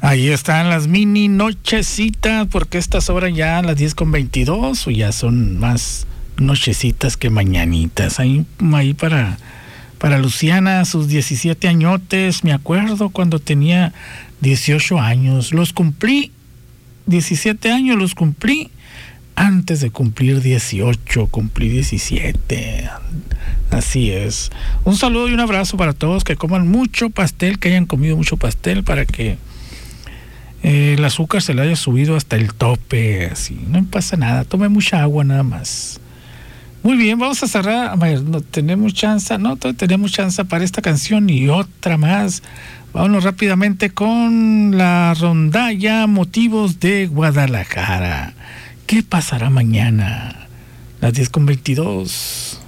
Ahí están las mini nochecitas, porque estas horas ya a las 10:22 o ya son más nochecitas que mañanitas. Ahí para Luciana, sus 17 añotes, me acuerdo cuando tenía 18 años. Los cumplí, 17 años los cumplí antes de cumplir 18, cumplí 17. Así es. Un saludo y un abrazo para todos, que coman mucho pastel, que hayan comido mucho pastel para que el azúcar se le haya subido hasta el tope. Así, no pasa nada, tome mucha agua nada más. Muy bien, vamos a cerrar. A ver, no tenemos chance, tenemos chance para esta canción y otra más. Vámonos rápidamente con la rondalla Motivos de Guadalajara. ¿Qué pasará mañana? Las 10:22.